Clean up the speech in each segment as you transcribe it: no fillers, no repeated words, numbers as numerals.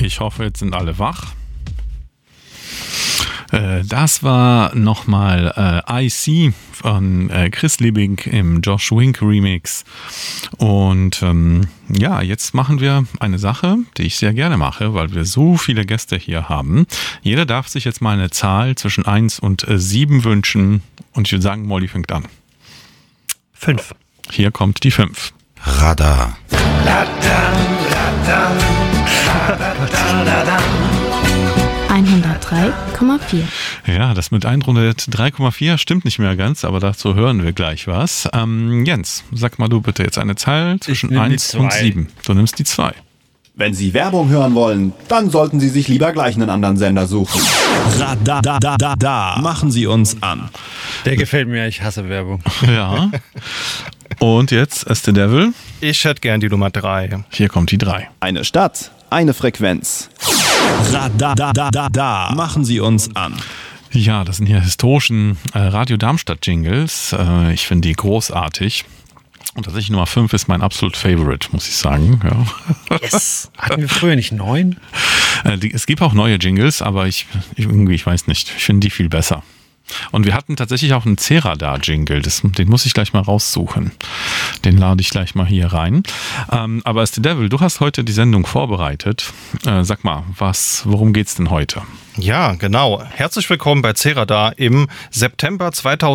Ich hoffe, jetzt sind alle wach. Das war nochmal IC von Chris Liebig im Josh Wink Remix. Und jetzt machen wir eine Sache, die ich sehr gerne mache, weil wir so viele Gäste hier haben. Jeder darf sich jetzt mal eine Zahl zwischen 1 und 7 wünschen. Und ich würde sagen, Molly fängt an. 5. Hier kommt die 5. Radar. 103,4. Ja, das mit 103,4 stimmt nicht mehr ganz, aber dazu hören wir gleich was. Jens, sag mal du bitte jetzt eine Zahl zwischen 1 und 7. Du nimmst die 2. Wenn Sie Werbung hören wollen, dann sollten Sie sich lieber gleich einen anderen Sender suchen. Radar. Machen Sie uns an. Der gefällt mir, ich hasse Werbung. Ja. Und jetzt ist der Devil. Ich hätte gern die Nummer 3. Hier kommt die 3. Eine Stadt, eine Frequenz. Radar. Machen Sie uns an. Ja, das sind hier historischen Radio Darmstadt Jingles. Ich finde die großartig. Und tatsächlich Nummer 5 ist mein absolut Favorite, muss ich sagen. Ja. Yes. Hatten wir früher nicht 9? Es gibt auch neue Jingles, aber ich weiß nicht. Ich finde die viel besser. Und wir hatten tatsächlich auch einen C-Radar-Jingle. Den muss ich gleich mal raussuchen. Den lade ich gleich mal hier rein. Aber Mr. Devil, du hast heute die Sendung vorbereitet. Sag mal, worum geht's denn heute? Ja, genau. Herzlich willkommen bei C-Radar im September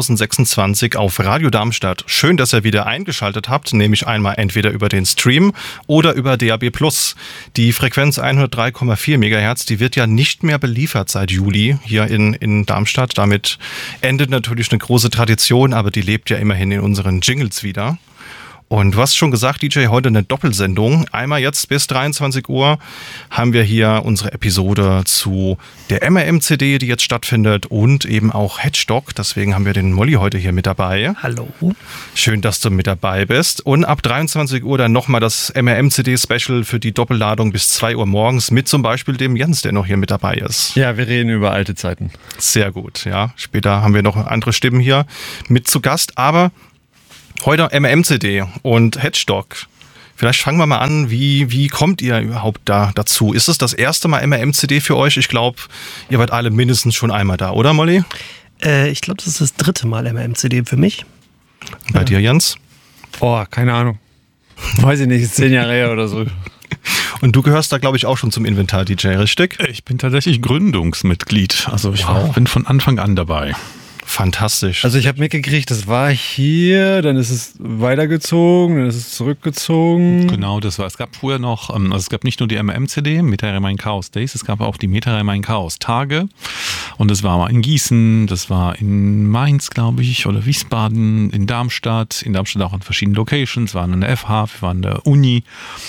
2026 auf Radio Darmstadt. Schön, dass ihr wieder eingeschaltet habt, nämlich einmal entweder über den Stream oder über DAB+. Die Frequenz 103,4 MHz, die wird ja nicht mehr beliefert seit Juli hier in Darmstadt. Damit endet natürlich eine große Tradition, aber die lebt ja immerhin in unseren Jingles wieder. Und du hast schon gesagt, DJ, heute eine Doppelsendung. Einmal jetzt bis 23 Uhr haben wir hier unsere Episode zu der MRM-CD, die jetzt stattfindet, und eben auch Hedgedog. Deswegen haben wir den Molly heute hier mit dabei. Hallo. Schön, dass du mit dabei bist. Und ab 23 Uhr dann nochmal das MRM-CD-Special für die Doppelladung bis 2 Uhr morgens mit zum Beispiel dem Jens, der noch hier mit dabei ist. Ja, wir reden über alte Zeiten. Sehr gut, ja. Später haben wir noch andere Stimmen hier mit zu Gast, aber heute MRM-CD und Hedgedog. Vielleicht fangen wir mal an, wie kommt ihr überhaupt dazu? Ist es das erste Mal MRM-CD für euch? Ich glaube, ihr wart alle mindestens schon einmal da, oder Molly? Ich glaube, das ist das 3. Mal MRM-CD für mich. Bei dir, Jens? Oh, keine Ahnung. Weiß ich nicht, ist 10 Jahre her oder so. Und du gehörst da, glaube ich, auch schon zum Inventar-DJ, richtig? Ich bin tatsächlich Gründungsmitglied. Also ich bin von Anfang an dabei. Fantastisch. Also ich habe mitgekriegt, das war hier, dann ist es weitergezogen, dann ist es zurückgezogen. Genau, das war. Es gab früher noch, also es gab nicht nur die MRM-CD, Meta Rhein Chaos Days, es gab auch die Meta Rhein Chaos Tage. Und das war mal in Gießen, das war in Mainz, glaube ich, oder Wiesbaden, in Darmstadt. In Darmstadt auch an verschiedenen Locations, wir waren an der FH, wir waren an der Uni,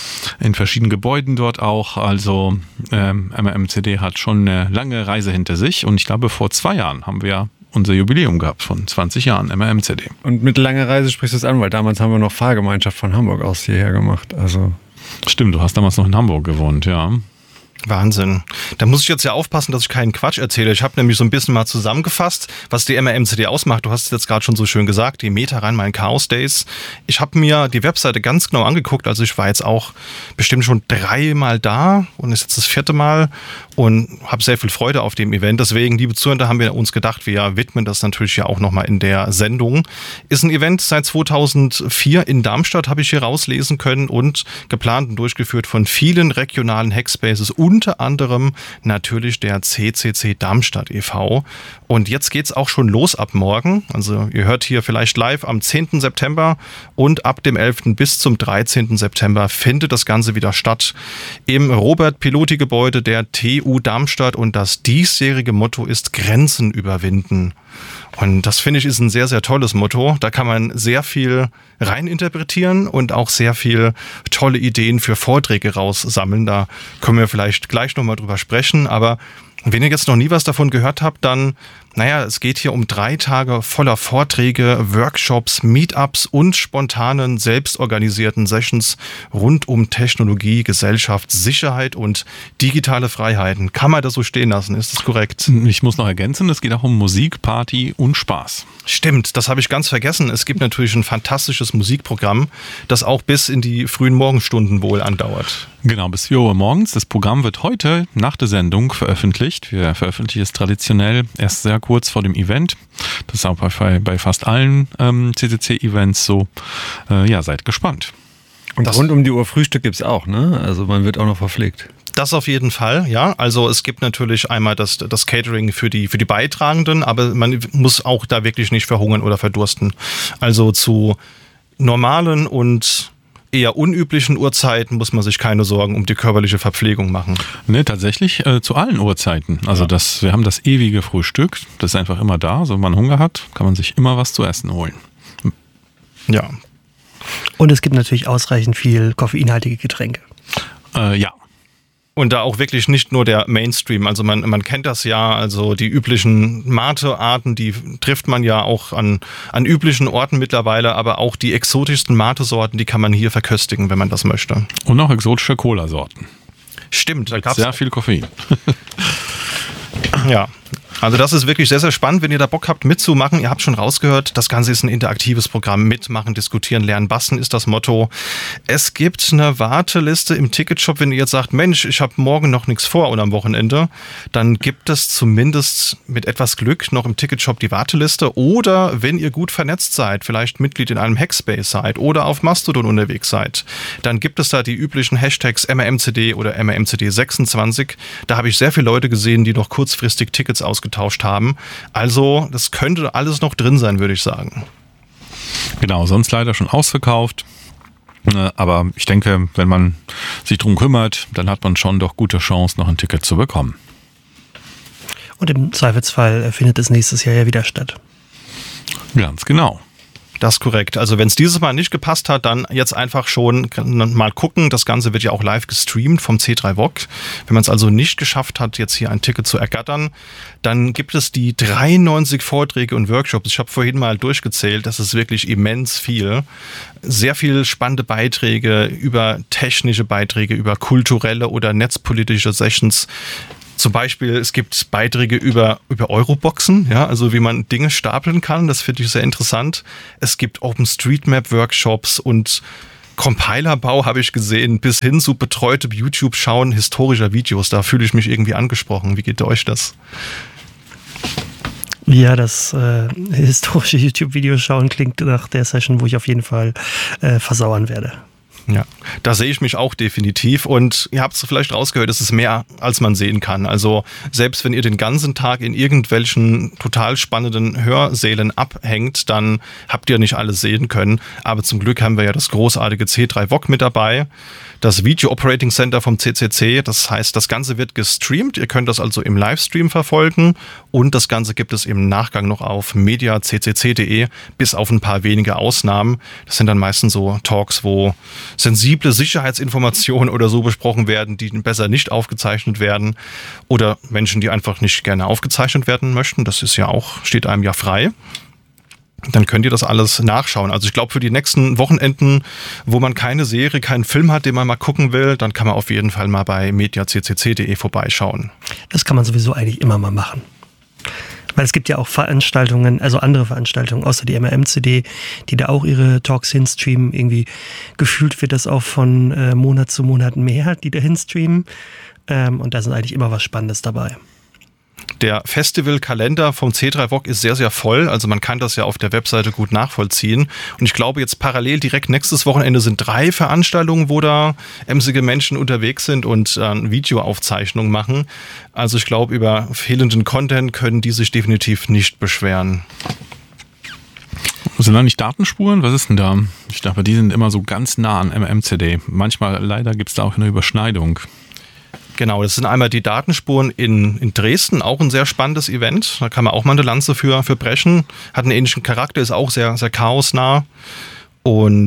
in verschiedenen Gebäuden dort auch. Also MRM-CD hat schon eine lange Reise hinter sich. Und ich glaube, vor 2 Jahren haben wir unser Jubiläum gehabt von 20 Jahren MRM-CD. Und mit langer Reise sprichst du es an, weil damals haben wir noch Fahrgemeinschaft von Hamburg aus hierher gemacht. Also stimmt, du hast damals noch in Hamburg gewohnt, ja. Wahnsinn. Da muss ich jetzt ja aufpassen, dass ich keinen Quatsch erzähle. Ich habe nämlich so ein bisschen mal zusammengefasst, was die MRM-CD ausmacht. Du hast es jetzt gerade schon so schön gesagt, die Meta Rhein Chaos Days. Ich habe mir die Webseite ganz genau angeguckt. Also ich war jetzt auch bestimmt schon 3 Mal da und ist jetzt das 4. Mal und habe sehr viel Freude auf dem Event. Deswegen, liebe Zuhörer, haben wir uns gedacht, wir widmen das natürlich ja auch nochmal in der Sendung. Ist ein Event seit 2004 in Darmstadt, habe ich hier rauslesen können, und geplant und durchgeführt von vielen regionalen Hackspaces, unter anderem natürlich der CCC Darmstadt e.V. Und jetzt geht's auch schon los ab morgen. Also ihr hört hier vielleicht live am 10. September und ab dem 11. bis zum 13. September findet das Ganze wieder statt im Robert-Piloti-Gebäude der TU Darmstadt, und das diesjährige Motto ist Grenzen überwinden. Und das, finde ich, ist ein sehr, sehr tolles Motto. Da kann man sehr viel reininterpretieren und auch sehr viel tolle Ideen für Vorträge raussammeln. Da können wir vielleicht gleich nochmal drüber sprechen. Aber wenn ihr jetzt noch nie was davon gehört habt, dann Naja, es geht hier um 3 Tage voller Vorträge, Workshops, Meetups und spontanen, selbstorganisierten Sessions rund um Technologie, Gesellschaft, Sicherheit und digitale Freiheiten. Kann man das so stehen lassen? Ist das korrekt? Ich muss noch ergänzen, es geht auch um Musik, Party und Spaß. Stimmt, das habe ich ganz vergessen. Es gibt natürlich ein fantastisches Musikprogramm, das auch bis in die frühen Morgenstunden wohl andauert. Genau, bis 4 Uhr morgens. Das Programm wird heute nach der Sendung veröffentlicht. Wir veröffentlichen es traditionell erst sehr kurz vor dem Event. Das ist auch bei fast allen CCC-Events so. Ja, seid gespannt. Und rund um die Uhr Frühstück gibt es auch, ne? Also man wird auch noch verpflegt. Das auf jeden Fall, ja. Also es gibt natürlich einmal das Catering für die Beitragenden, aber man muss auch da wirklich nicht verhungern oder verdursten. Also zu normalen und eher unüblichen Uhrzeiten muss man sich keine Sorgen um die körperliche Verpflegung machen. Ne, tatsächlich zu allen Uhrzeiten. Also wir haben das ewige Frühstück, das ist einfach immer da. Also wenn man Hunger hat, kann man sich immer was zu essen holen. Ja. Und es gibt natürlich ausreichend viel koffeinhaltige Getränke. Ja. Und da auch wirklich nicht nur der Mainstream, also man kennt das ja, also die üblichen Mate-Arten, die trifft man ja auch an üblichen Orten mittlerweile, aber auch die exotischsten Mate-Sorten, die kann man hier verköstigen, wenn man das möchte. Und auch exotische Cola-Sorten. Stimmt, da gab's sehr viel Koffein. Ja. Also das ist wirklich sehr, sehr spannend, wenn ihr da Bock habt mitzumachen. Ihr habt schon rausgehört, das Ganze ist ein interaktives Programm. Mitmachen, diskutieren, lernen, basteln ist das Motto. Es gibt eine Warteliste im Ticketshop, wenn ihr jetzt sagt, Mensch, ich habe morgen noch nichts vor oder am Wochenende, dann gibt es zumindest mit etwas Glück noch im Ticketshop die Warteliste. Oder wenn ihr gut vernetzt seid, vielleicht Mitglied in einem Hackspace seid oder auf Mastodon unterwegs seid, dann gibt es da die üblichen Hashtags MRMCD oder MRMCD26. Da habe ich sehr viele Leute gesehen, die noch kurzfristig Tickets ausgetauscht haben. Also, das könnte alles noch drin sein, würde ich sagen. Genau, sonst leider schon ausverkauft. Aber ich denke, wenn man sich drum kümmert, dann hat man schon doch gute Chance, noch ein Ticket zu bekommen. Und im Zweifelsfall findet es nächstes Jahr ja wieder statt. Ganz genau. Das ist korrekt. Also wenn es dieses Mal nicht gepasst hat, dann jetzt einfach schon mal gucken. Das Ganze wird ja auch live gestreamt vom C3 VOG. Wenn man es also nicht geschafft hat, jetzt hier ein Ticket zu ergattern, dann gibt es die 93 Vorträge und Workshops. Ich habe vorhin mal durchgezählt, das ist wirklich immens viel. Sehr viel spannende Beiträge über technische Beiträge, über kulturelle oder netzpolitische Sessions. Zum Beispiel, es gibt Beiträge über Euroboxen, ja, also wie man Dinge stapeln kann, das finde ich sehr interessant. Es gibt OpenStreetMap-Workshops und Compilerbau habe ich gesehen, bis hin zu betreute YouTube-Schauen historischer Videos. Da fühle ich mich irgendwie angesprochen. Wie geht euch das? Ja, das historische YouTube-Video schauen klingt nach der Session, wo ich auf jeden Fall versauern werde. Ja, da sehe ich mich auch definitiv und ihr habt es vielleicht rausgehört, es ist mehr, als man sehen kann. Also selbst wenn ihr den ganzen Tag in irgendwelchen total spannenden Hörsälen abhängt, dann habt ihr nicht alles sehen können. Aber zum Glück haben wir ja das großartige C3 VOG mit dabei, das Video Operating Center vom CCC. Das heißt, das Ganze wird gestreamt. Ihr könnt das also im Livestream verfolgen und das Ganze gibt es im Nachgang noch auf mediaccc.de, bis auf ein paar wenige Ausnahmen. Das sind dann meistens so Talks, wo sensible Sicherheitsinformationen oder so besprochen werden, die besser nicht aufgezeichnet werden, oder Menschen, die einfach nicht gerne aufgezeichnet werden möchten. Das ist ja auch, steht einem ja frei. Dann könnt ihr das alles nachschauen. Also ich glaube, für die nächsten Wochenenden, wo man keine Serie, keinen Film hat, den man mal gucken will, dann kann man auf jeden Fall mal bei mediaccc.de vorbeischauen. Das kann man sowieso eigentlich immer mal machen. Weil es gibt ja auch Veranstaltungen, also andere Veranstaltungen, außer die MRMCD, die da auch ihre Talks hinstreamen. Irgendwie gefühlt wird das auch von Monat zu Monat mehr, die da hinstreamen. Und da ist eigentlich immer was Spannendes dabei. Der Festivalkalender vom C3 VOG ist sehr, sehr voll. Also man kann das ja auf der Webseite gut nachvollziehen. Und ich glaube, jetzt parallel direkt nächstes Wochenende sind 3 Veranstaltungen, wo da emsige Menschen unterwegs sind und Videoaufzeichnungen machen. Also ich glaube, über fehlenden Content können die sich definitiv nicht beschweren. Sind da nicht Datenspuren? Was ist denn da? Ich dachte, die sind immer so ganz nah an MMCD. Manchmal leider gibt es da auch eine Überschneidung. Genau, das sind einmal die Datenspuren in Dresden, auch ein sehr spannendes Event. Da kann man auch mal eine Lanze für brechen. Hat einen ähnlichen Charakter, ist auch sehr, sehr chaosnah. Und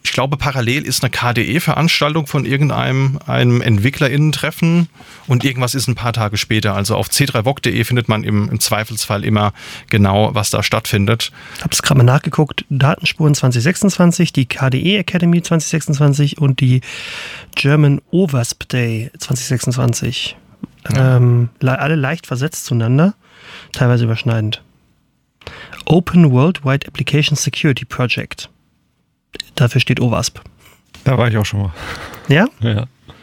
Ich glaube, parallel ist eine KDE-Veranstaltung von einem EntwicklerInnen-Treffen und irgendwas ist ein paar Tage später. Also auf c3voc.de findet man im Zweifelsfall immer genau, was da stattfindet. Ich habe es gerade mal nachgeguckt. Datenspuren 2026, die KDE Academy 2026 und die German OWASP Day 2026. Alle leicht versetzt zueinander, teilweise überschneidend. Open Worldwide Application Security Project. Dafür steht OWASP. Da war ich auch schon mal. Ja? Ja.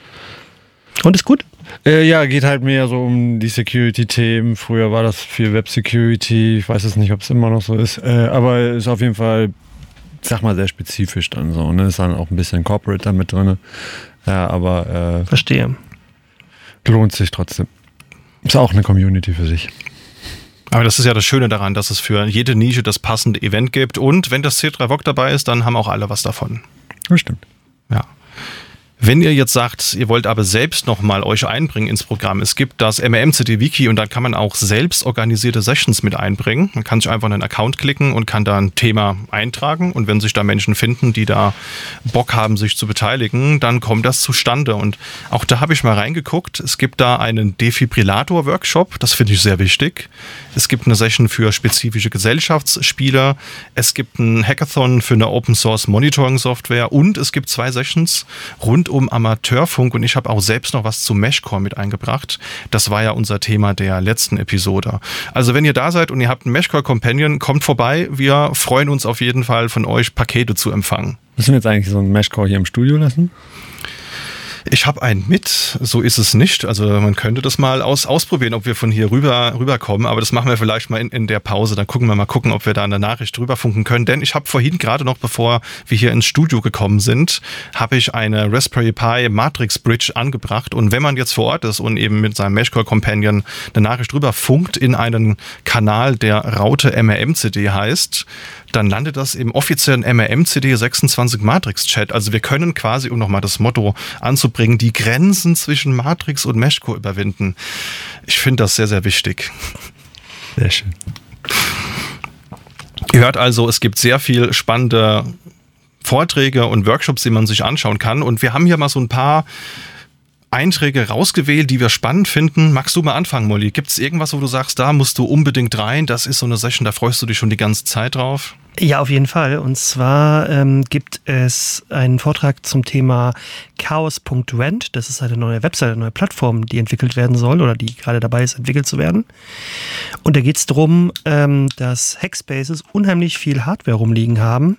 Und ist gut? Ja, geht halt mehr so um die Security-Themen. Früher war das viel Web-Security. Ich weiß jetzt nicht, ob es immer noch so ist. Aber ist auf jeden Fall, sag mal, sehr spezifisch dann so. Ne? Ist dann auch ein bisschen Corporate da mit drin. Ja, aber Verstehe. Lohnt sich trotzdem. Ist auch eine Community für sich. Aber das ist ja das Schöne daran, dass es für jede Nische das passende Event gibt. Und wenn das C3voc dabei ist, dann haben auch alle was davon. Das stimmt. Ja. Wenn ihr jetzt sagt, ihr wollt aber selbst nochmal euch einbringen ins Programm, es gibt das MMCD-Wiki und dann kann man auch selbst organisierte Sessions mit einbringen. Man kann sich einfach einen Account klicken und kann da ein Thema eintragen und wenn sich da Menschen finden, die da Bock haben, sich zu beteiligen, dann kommt das zustande. Und auch da habe ich mal reingeguckt, es gibt da einen Defibrillator-Workshop, das finde ich sehr wichtig. Es gibt eine Session für spezifische Gesellschaftsspiele, es gibt einen Hackathon für eine Open-Source-Monitoring-Software und es gibt 2 Sessions rund um Amateurfunk und ich habe auch selbst noch was zu Meshcore mit eingebracht. Das war ja unser Thema der letzten Episode. Also wenn ihr da seid und ihr habt einen Meshcore Companion, kommt vorbei. Wir freuen uns auf jeden Fall von euch, Pakete zu empfangen. Müssen wir jetzt eigentlich so einen Meshcore hier im Studio lassen? Ich habe einen mit, so ist es nicht. Also man könnte das mal ausprobieren, ob wir von hier rüberkommen, aber das machen wir vielleicht mal in der Pause. Dann gucken wir mal, ob wir da eine Nachricht rüberfunken können. Denn ich habe vorhin gerade noch, bevor wir hier ins Studio gekommen sind, habe ich eine Raspberry Pi Matrix Bridge angebracht. Und wenn man jetzt vor Ort ist und eben mit seinem Meshcore Companion eine Nachricht rüberfunkt in einen Kanal, der Raute MRM-CD heißt, dann landet das im offiziellen MRM-CD 26 Matrix-Chat. Also wir können quasi, um nochmal das Motto anzubringen, die Grenzen zwischen Matrix und Meshcore überwinden. Ich finde das sehr, sehr wichtig. Sehr schön. Ihr hört also, es gibt sehr viel spannende Vorträge und Workshops, die man sich anschauen kann. Und wir haben hier mal so ein paar Einträge rausgewählt, die wir spannend finden. Magst du mal anfangen, Molly? Gibt es irgendwas, wo du sagst, da musst du unbedingt rein? Das ist so eine Session, da freust du dich schon die ganze Zeit drauf? Ja, auf jeden Fall. Und zwar gibt es einen Vortrag zum Thema chaos.rent. Das ist eine neue Webseite, eine neue Plattform, die entwickelt werden soll oder die gerade dabei ist, entwickelt zu werden. Und da geht es darum, dass Hackspaces unheimlich viel Hardware rumliegen haben,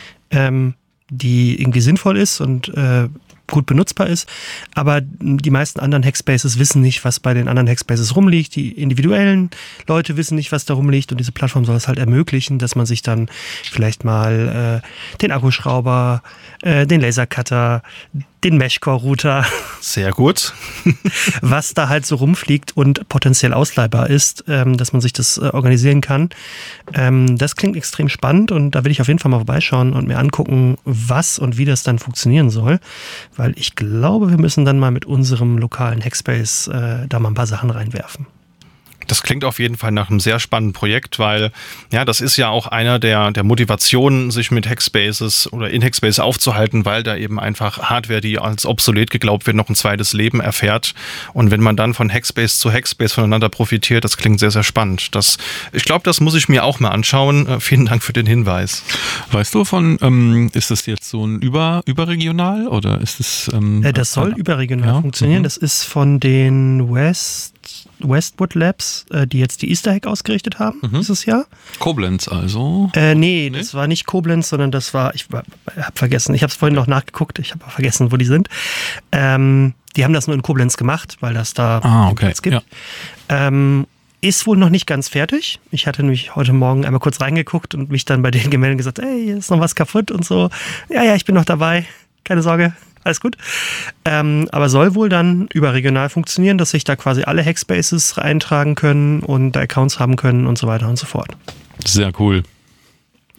die irgendwie sinnvoll ist und gut benutzbar ist, aber die meisten anderen Hackspaces wissen nicht, was bei den anderen Hackspaces rumliegt. Die individuellen Leute wissen nicht, was da rumliegt und diese Plattform soll es halt ermöglichen, dass man sich dann vielleicht mal den Akkuschrauber, den Lasercutter, den Meshcore-Router, sehr gut, was da halt so rumfliegt und potenziell ausleihbar ist, dass man sich das organisieren kann. Das klingt extrem spannend und da will ich auf jeden Fall mal vorbeischauen und mir angucken, was und wie das dann funktionieren soll, weil ich glaube, wir müssen dann mal mit unserem lokalen Hackspace da mal ein paar Sachen reinwerfen. Das klingt auf jeden Fall nach einem sehr spannenden Projekt, weil ja, das ist ja auch einer der Motivationen, sich mit Hackspaces oder in Hackspaces aufzuhalten, weil da eben einfach Hardware, die als obsolet geglaubt wird, noch ein zweites Leben erfährt. Und wenn man dann von Hackspace zu Hackspace voneinander profitiert, das klingt sehr, sehr spannend. Ich glaube, das muss ich mir auch mal anschauen. Vielen Dank für den Hinweis. Weißt du ist das jetzt so ein überregional oder ist es... das soll überregional funktionieren. Das ist von den Westwood Labs, die jetzt die Easter Egg ausgerichtet haben dieses Jahr. Koblenz also? Nee, das war nicht Koblenz, sondern das war, ich habe vergessen, ich habe es vorhin noch nachgeguckt, ich habe vergessen, wo die sind. Die haben das nur in Koblenz gemacht, weil das da gibt. Ja. Ist wohl noch nicht ganz fertig. Ich hatte nämlich heute Morgen einmal kurz reingeguckt und mich dann bei denen gemeldet und gesagt, ey, hier ist noch was kaputt und so. Ja, ich bin noch dabei, keine Sorge. Alles gut. Aber soll wohl dann überregional funktionieren, dass sich da quasi alle Hackspaces eintragen können und Accounts haben können und so weiter und so fort. Sehr cool.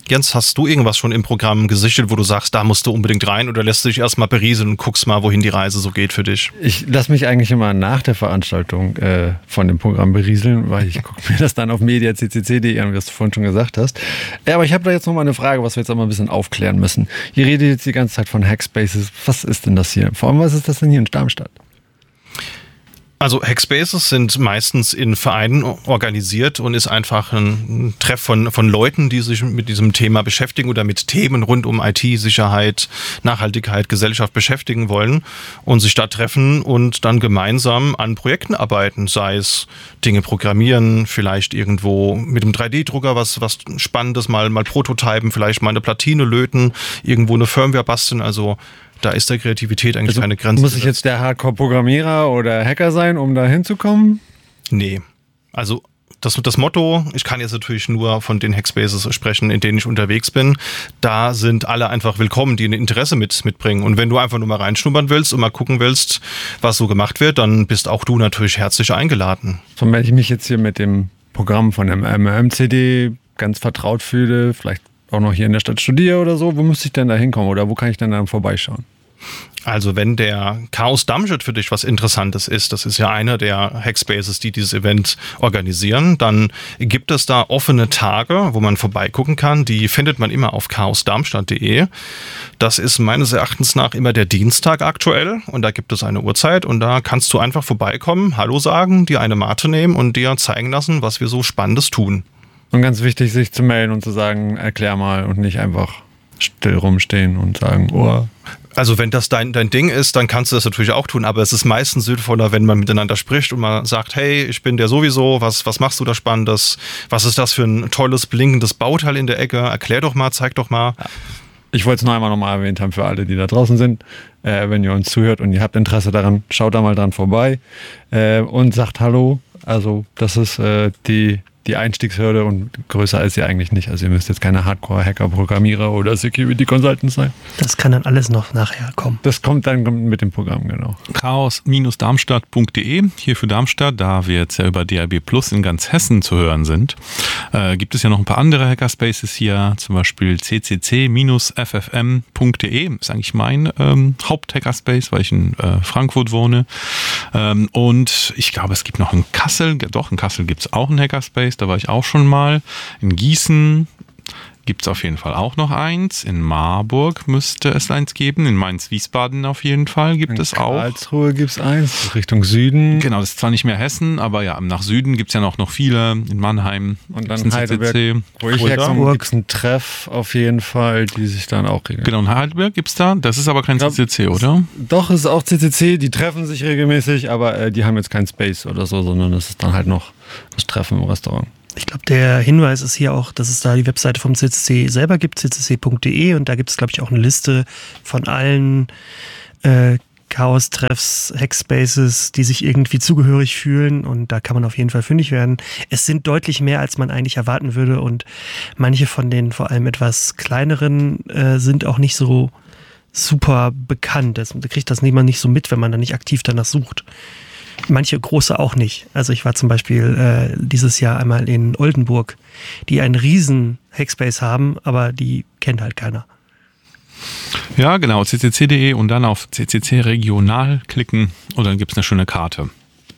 Jens, hast du irgendwas schon im Programm gesichtet, wo du sagst, da musst du unbedingt rein, oder lässt du dich erstmal berieseln und guckst mal, wohin die Reise so geht für dich? Ich lasse mich eigentlich immer nach der Veranstaltung von dem Programm berieseln, weil ich gucke mir das dann auf media.ccc.de an, was du vorhin schon gesagt hast. Ja, aber ich habe da jetzt noch mal eine Frage, was wir jetzt auch mal ein bisschen aufklären müssen. Ihr redet jetzt die ganze Zeit von Hackspaces. Was ist denn das hier? Vor allem, was ist das denn hier in Darmstadt? Also Hackspaces sind meistens in Vereinen organisiert und ist einfach ein Treff von Leuten, die sich mit diesem Thema beschäftigen oder mit Themen rund um IT, Sicherheit, Nachhaltigkeit, Gesellschaft beschäftigen wollen und sich da treffen und dann gemeinsam an Projekten arbeiten, sei es Dinge programmieren, vielleicht irgendwo mit einem 3D-Drucker was Spannendes, mal prototypen, vielleicht mal eine Platine löten, irgendwo eine Firmware basteln, also da ist der Kreativität eigentlich keine Grenze. Muss ich jetzt der Hardcore-Programmierer oder Hacker sein, um da hinzukommen? Nee. Also das Motto, ich kann jetzt natürlich nur von den Hackspaces sprechen, in denen ich unterwegs bin, da sind alle einfach willkommen, die ein Interesse mitbringen. Und wenn du einfach nur mal reinschnuppern willst und mal gucken willst, was so gemacht wird, dann bist auch du natürlich herzlich eingeladen. Und wenn ich mich jetzt hier mit dem Programm von dem MMCD ganz vertraut fühle, vielleicht auch noch hier in der Stadt studiere oder so, wo müsste ich denn da hinkommen oder wo kann ich denn dann vorbeischauen? Also wenn der Chaos Darmstadt für dich was Interessantes ist, das ist ja einer der Hackspaces, die dieses Event organisieren, dann gibt es da offene Tage, wo man vorbeigucken kann. Die findet man immer auf chaosdarmstadt.de. Das ist meines Erachtens nach immer der Dienstag aktuell und da gibt es eine Uhrzeit und da kannst du einfach vorbeikommen, Hallo sagen, dir eine Mate nehmen und dir zeigen lassen, was wir so Spannendes tun. Und ganz wichtig, sich zu melden und zu sagen, erklär mal und nicht einfach still rumstehen und sagen, oh. Also wenn das dein Ding ist, dann kannst du das natürlich auch tun, aber es ist meistens sinnvoller, wenn man miteinander spricht und man sagt, hey, ich bin der sowieso, was machst du da Spannendes? Was ist das für ein tolles, blinkendes Bauteil in der Ecke? Erklär doch mal, zeig doch mal. Ja. Ich wollte es noch einmal erwähnt haben für alle, die da draußen sind. Wenn ihr uns zuhört und ihr habt Interesse daran, schaut da mal dran vorbei und sagt Hallo. Also das ist die Einstiegshürde und größer ist sie eigentlich nicht. Also ihr müsst jetzt keine Hardcore-Hacker-Programmierer oder Security-Consultants sein. Das kann dann alles noch nachher kommen. Das kommt dann mit dem Programm, genau. chaos-darmstadt.de, hier für Darmstadt, da wir jetzt ja über DAB Plus in ganz Hessen zu hören sind, gibt es ja noch ein paar andere Hackerspaces hier, zum Beispiel ccc-ffm.de, ist eigentlich mein Haupt-Hackerspace, weil ich in Frankfurt wohne. Und ich glaube, es gibt noch in Kassel, in Kassel gibt es auch einen Hackerspace, da war ich auch schon mal. In Gießen gibt es auf jeden Fall auch noch eins. In Marburg müsste es eins geben. In Mainz-Wiesbaden auf jeden Fall gibt es auch. In Karlsruhe gibt es eins, Richtung Süden. Genau, das ist zwar nicht mehr Hessen, aber ja, nach Süden gibt es ja noch viele. In Mannheim. Und dann Heidelberg, wo ich herkomme, gibt es einen Treff auf jeden Fall, die sich dann auch regeln. Genau, in Heidelberg gibt es da. Das ist aber kein CCC, oder? Doch, es ist auch CCC. Die treffen sich regelmäßig, aber die haben jetzt keinen Space oder so, sondern es ist dann halt noch das Treffen im Restaurant. Ich glaube, der Hinweis ist hier auch, dass es da die Webseite vom CCC selber gibt, ccc.de, und da gibt es, glaube ich, auch eine Liste von allen Chaos-Treffs, Hackspaces, die sich irgendwie zugehörig fühlen, und da kann man auf jeden Fall fündig werden. Es sind deutlich mehr, als man eigentlich erwarten würde, und manche von den vor allem etwas kleineren sind auch nicht so super bekannt. Da kriegt das niemand nicht so mit, wenn man da nicht aktiv danach sucht. Manche große auch nicht. Also ich war zum Beispiel dieses Jahr einmal in Oldenburg, die einen riesen Hackspace haben, aber die kennt halt keiner. Ja, genau, ccc.de und dann auf ccc regional klicken und dann gibt es eine schöne Karte.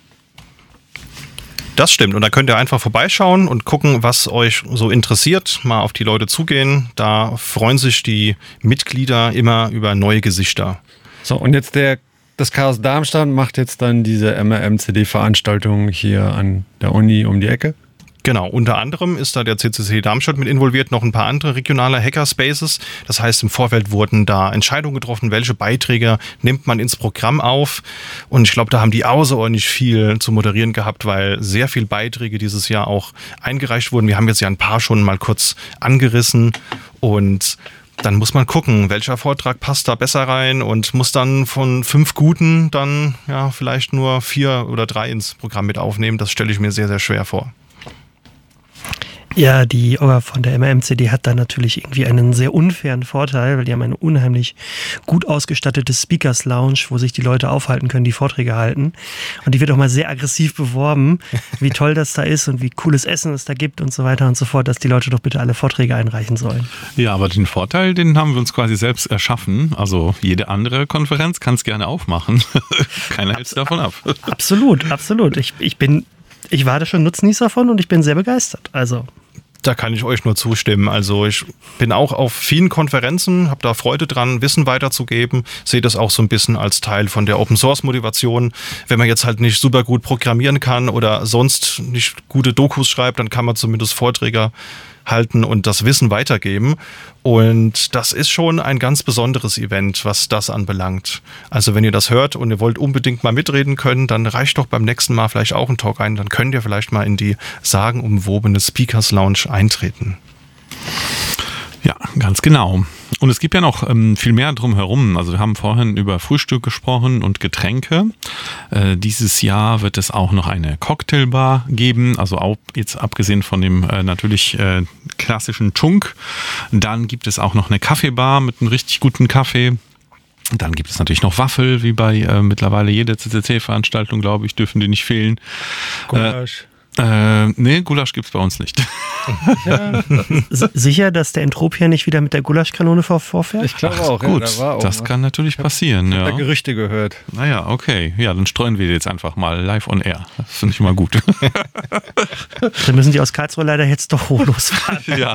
Das stimmt, und da könnt ihr einfach vorbeischauen und gucken, was euch so interessiert, mal auf die Leute zugehen. Da freuen sich die Mitglieder immer über neue Gesichter. So, und jetzt das Chaos Darmstadt macht jetzt dann diese MRM-CD-Veranstaltung hier an der Uni um die Ecke. Genau, unter anderem ist da der CCC Darmstadt mit involviert, noch ein paar andere regionale Hackerspaces. Das heißt, im Vorfeld wurden da Entscheidungen getroffen, welche Beiträge nimmt man ins Programm auf. Und ich glaube, da haben die außerordentlich viel zu moderieren gehabt, weil sehr viele Beiträge dieses Jahr auch eingereicht wurden. Wir haben jetzt ja ein paar schon mal kurz angerissen, und dann muss man gucken, welcher Vortrag passt da besser rein, und muss dann von 5 guten dann ja vielleicht nur 4 oder 3 ins Programm mit aufnehmen. Das stelle ich mir sehr, sehr schwer vor. Ja, die Orga von der MRMCD hat da natürlich irgendwie einen sehr unfairen Vorteil, weil die haben eine unheimlich gut ausgestattete Speakers Lounge, wo sich die Leute aufhalten können, die Vorträge halten. Und die wird auch mal sehr aggressiv beworben, wie toll das da ist und wie cooles Essen es da gibt und so weiter und so fort, dass die Leute doch bitte alle Vorträge einreichen sollen. Ja, aber den Vorteil, den haben wir uns quasi selbst erschaffen. Also jede andere Konferenz kann es gerne aufmachen. Keiner hält es davon ab. Absolut, absolut. Ich war da schon Nutznießer von und ich bin sehr begeistert. Also Da kann ich euch nur zustimmen. Also ich bin auch auf vielen Konferenzen, habe da Freude dran, Wissen weiterzugeben, sehe das auch so ein bisschen als Teil von der Open-Source-Motivation. Wenn man jetzt halt nicht super gut programmieren kann oder sonst nicht gute Dokus schreibt, dann kann man zumindest Vorträge halten und das Wissen weitergeben. Und das ist schon ein ganz besonderes Event, was das anbelangt. Also wenn ihr das hört und ihr wollt unbedingt mal mitreden können, dann reicht doch beim nächsten Mal vielleicht auch ein Talk ein. Dann könnt ihr vielleicht mal in die sagenumwobene Speakers Lounge eintreten. Ja, ganz genau. Und es gibt ja noch viel mehr drumherum. Also wir haben vorhin über Frühstück gesprochen und Getränke. Dieses Jahr wird es auch noch eine Cocktailbar geben, also auch jetzt abgesehen von dem natürlich klassischen Chunk. Dann gibt es auch noch eine Kaffeebar mit einem richtig guten Kaffee. Dann gibt es natürlich noch Waffel, wie bei mittlerweile jeder CCC-Veranstaltung, glaube ich, dürfen die nicht fehlen. Gulasch. Nee, Gulasch gibt's bei uns nicht. ja. Sicher, dass der Entropia nicht wieder mit der Gulaschkanone vorfährt? Ich glaube auch. Gut, ja, da war auch das was. kann natürlich passieren. Ich Ja. habe da Gerüchte gehört. Naja, okay. Ja, dann streuen wir jetzt einfach mal live on air. Das finde ich immer gut. Dann müssen die aus Karlsruhe leider jetzt doch losfahren. Ja.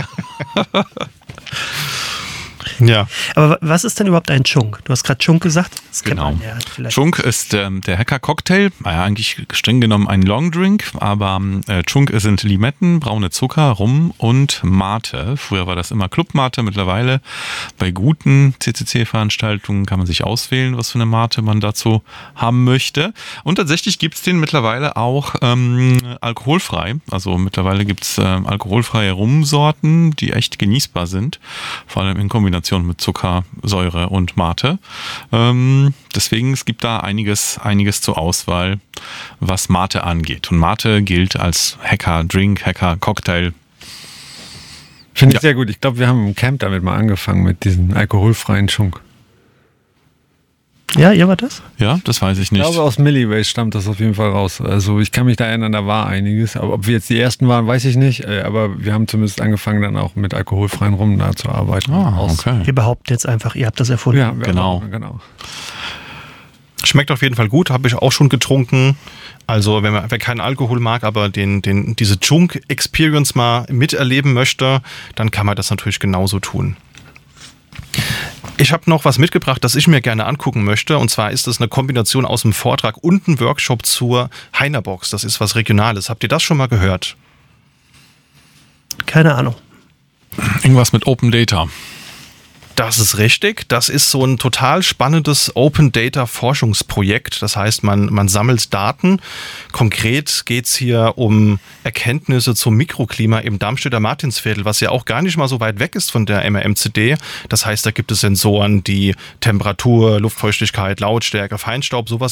Ja. Aber was ist denn überhaupt ein Chunk? Du hast gerade Chunk gesagt. Das kennt Genau. man ja vielleicht. Chunk ist der Hacker-Cocktail. Naja, eigentlich streng genommen ein Longdrink, aber Chunk sind Limetten, braune Zucker, Rum und Mate. Früher war das immer Club-Mate, mittlerweile bei guten CCC-Veranstaltungen kann man sich auswählen, was für eine Mate man dazu haben möchte. Und tatsächlich gibt es den mittlerweile auch alkoholfrei. Also mittlerweile gibt es alkoholfreie Rumsorten, die echt genießbar sind, vor allem in Kombination mit Zucker, Säure und Mate. Deswegen, es gibt da einiges zur Auswahl, was Mate angeht. Und Mate gilt als Hacker-Drink, Hacker-Cocktail. Finde ich Ja. sehr gut. Ich glaube, wir haben im Camp damit mal angefangen mit diesem alkoholfreien Schunk. Ja, ihr war das? Ja, das weiß ich Ich nicht. glaube, aus Milliways stammt das auf jeden Fall raus. Also ich kann mich da erinnern, da war einiges. Aber ob wir jetzt die Ersten waren, weiß ich nicht. Aber wir haben zumindest angefangen, dann auch mit alkoholfreien Rum da zu arbeiten. Okay. Wir behaupten jetzt einfach, ihr habt das erfunden. Ja, Genau. genau. Schmeckt auf jeden Fall gut, habe ich auch schon getrunken. Also wer keinen Alkohol mag, aber diese Chunk-Experience mal miterleben möchte, dann kann man das natürlich genauso tun. Ich habe noch was mitgebracht, das ich mir gerne angucken möchte. Und zwar ist es eine Kombination aus einem Vortrag und einem Workshop zur Heinerbox. Das ist was Regionales. Habt ihr das schon mal gehört? Keine Ahnung. Irgendwas mit Open Data. Das ist richtig. Das ist so ein total spannendes Open Data Forschungsprojekt. Das heißt, man sammelt Daten. Konkret geht es hier um Erkenntnisse zum Mikroklima im Darmstädter Martinsviertel, was ja auch gar nicht mal so weit weg ist von der MRMCD. Das heißt, da gibt es Sensoren, die Temperatur, Luftfeuchtigkeit, Lautstärke, Feinstaub, sowas